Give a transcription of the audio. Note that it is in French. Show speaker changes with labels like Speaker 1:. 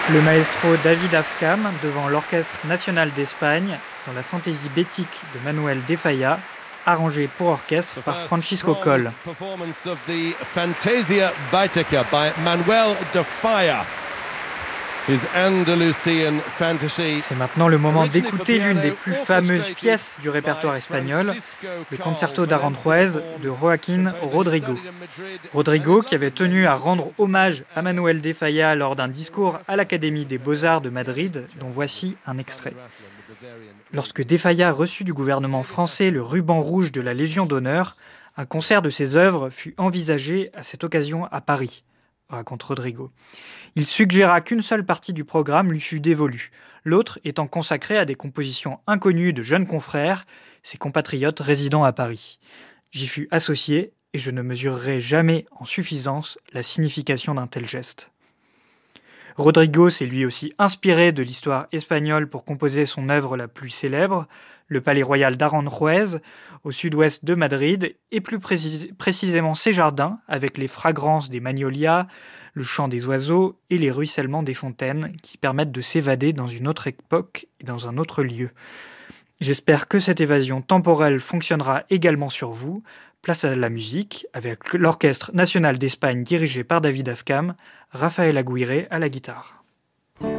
Speaker 1: Le maestro David Afkam devant l'Orchestre national d'Espagne dans la fantaisie bétique de Manuel de Falla, arrangée pour orchestre par Francisco Coll.
Speaker 2: Performance of the Fantasia Baetica by Manuel de Falla. His Andalusian fantasy.
Speaker 1: C'est maintenant le moment d'écouter l'une des plus fameuses pièces du répertoire espagnol, le Concerto d'Aranjuez de Joaquín Rodrigo. Rodrigo, qui avait tenu à rendre hommage à Manuel de Falla lors d'un discours à l'Académie des Beaux-Arts de Madrid, dont voici un extrait. Lorsque de Falla reçut du gouvernement français le ruban rouge de la Légion d'honneur, un concert de ses œuvres fut envisagé à cette occasion à Paris, raconte Rodrigo. Il suggéra qu'une seule partie du programme lui fût dévolue, l'autre étant consacrée à des compositions inconnues de jeunes confrères, ses compatriotes résidant à Paris. J'y fus associé et je ne mesurerai jamais en suffisance la signification d'un tel geste. Rodrigo s'est lui aussi inspiré de l'histoire espagnole pour composer son œuvre la plus célèbre, le Palais royal d'Aranjuez, au sud-ouest de Madrid, et plus précisément ses jardins, avec les fragrances des magnolias, le chant des oiseaux et les ruissellements des fontaines, qui permettent de s'évader dans une autre époque et dans un autre lieu. J'espère que cette évasion temporelle fonctionnera également sur vous. Place à la musique, avec l'Orchestre national d'Espagne dirigé par David Afkam, Rafael Aguirre à la guitare.